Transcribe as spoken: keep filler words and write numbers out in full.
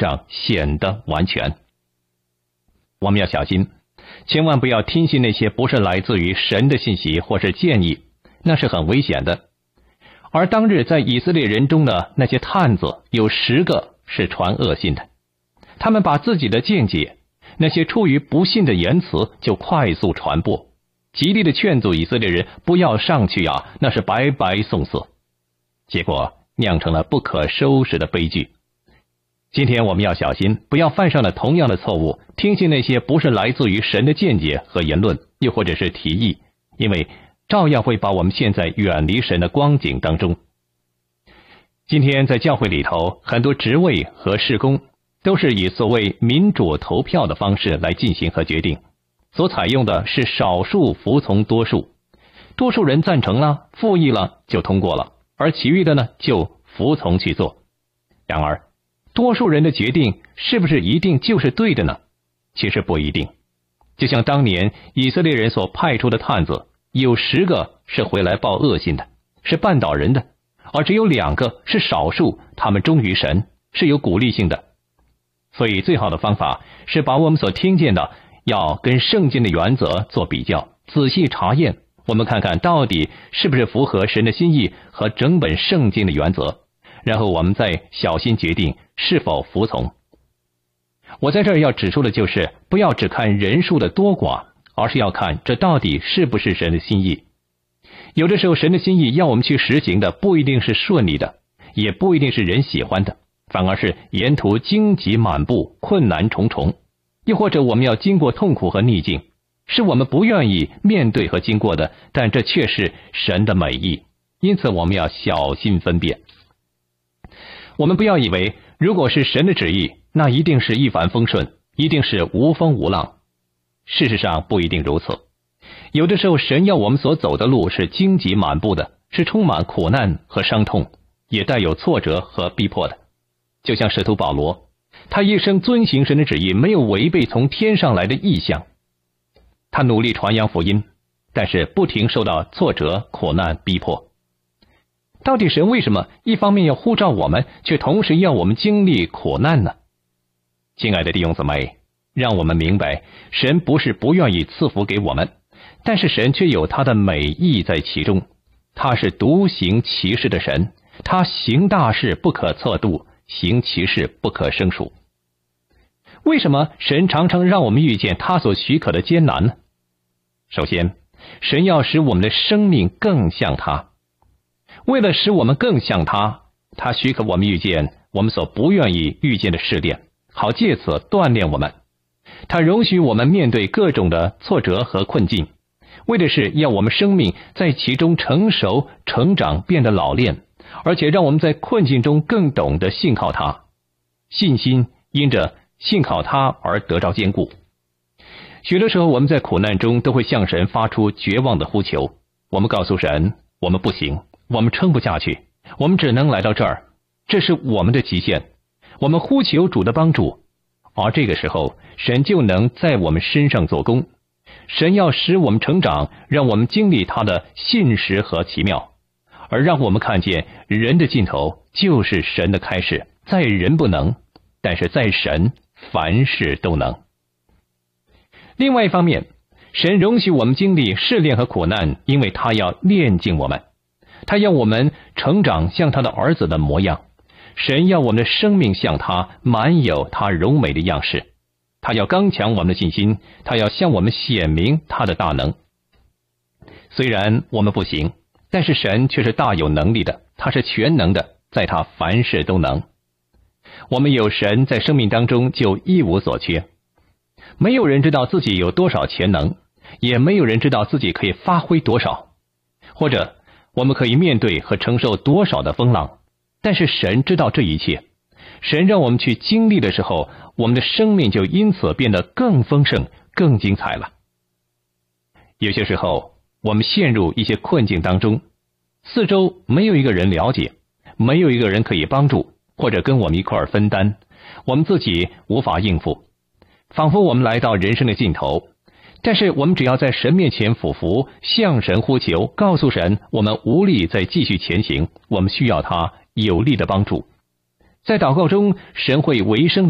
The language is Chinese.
上显得完全。我们要小心，千万不要听信那些不是来自于神的信息或是建议，那是很危险的。而当日在以色列人中的那些探子，有十个是传恶信的，他们把自己的见解，那些出于不信的言辞就快速传播，极力的劝阻以色列人不要上去啊，那是白白送死，结果酿成了不可收拾的悲剧。今天我们要小心，不要犯上了同样的错误，听信那些不是来自于神的见解和言论，又或者是提议，因为照样会把我们陷在远离神的光景当中。今天在教会里头，很多职位和事工都是以所谓民主投票的方式来进行和决定，所采用的是少数服从多数，多数人赞成了，复议了就通过了，而其余的呢就服从去做。然而多数人的决定是不是一定就是对的呢？其实不一定。就像当年以色列人所派出的探子，有十个是回来报恶信的，是绊倒人的，而只有两个是少数，他们忠于神，是有鼓励性的。所以最好的方法是把我们所听见的要跟圣经的原则做比较，仔细查验，我们看看到底是不是符合神的心意和整本圣经的原则，然后我们再小心决定是否服从。我在这儿要指出的就是，不要只看人数的多寡，而是要看这到底是不是神的心意。有的时候神的心意要我们去实行的不一定是顺利的，也不一定是人喜欢的，反而是沿途荆棘满布，困难重重，又或者我们要经过痛苦和逆境，是我们不愿意面对和经过的，但这却是神的美意，因此我们要小心分辨。我们不要以为如果是神的旨意，那一定是一帆风顺，一定是无风无浪。事实上不一定如此，有的时候神要我们所走的路是荆棘满布的，是充满苦难和伤痛，也带有挫折和逼迫的。就像使徒保罗，他一生遵行神的旨意，没有违背从天上来的意象。他努力传扬福音，但是不停受到挫折、苦难、逼迫。到底神为什么一方面要呼召我们，却同时要我们经历苦难呢？亲爱的弟兄姊妹，让我们明白，神不是不愿意赐福给我们，但是神却有他的美意在其中。他是独行其事的神，他行大事不可测度，行其事不可胜数。为什么神常常让我们遇见他所许可的艰难呢？首先，神要使我们的生命更像他。为了使我们更像他，他许可我们遇见我们所不愿意遇见的试炼，好借此锻炼我们。他容许我们面对各种的挫折和困境，为的是要我们生命在其中成熟、成长，变得老练，而且让我们在困境中更懂得信靠他。信心因着信靠他而得着坚固。许多时候我们在苦难中都会向神发出绝望的呼求，我们告诉神，我们不行，我们撑不下去，我们只能来到这儿，这是我们的极限。我们呼求主的帮助，而这个时候神就能在我们身上做工。神要使我们成长，让我们经历他的信实和奇妙，而让我们看见人的尽头就是神的开始，在人不能，但是在神凡事都能。另外一方面，神容许我们经历试炼和苦难，因为他要炼净我们，他要我们成长像他的儿子的模样。神要我们的生命像他，满有他柔美的样式。他要刚强我们的信心，他要向我们显明他的大能。虽然我们不行，但是神却是大有能力的，他是全能的，在他凡事都能。我们有神在生命当中就一无所缺。没有人知道自己有多少潜能，也没有人知道自己可以发挥多少，或者我们可以面对和承受多少的风浪，但是神知道这一切。神让我们去经历的时候，我们的生命就因此变得更丰盛、更精彩了。有些时候我们陷入一些困境当中，四周没有一个人了解，没有一个人可以帮助，或者跟我们一块儿分担，我们自己无法应付，仿佛我们来到人生的尽头。但是我们只要在神面前俯伏，向神呼求，告诉神我们无力再继续前行，我们需要他有力的帮助。在祷告中，神会为生的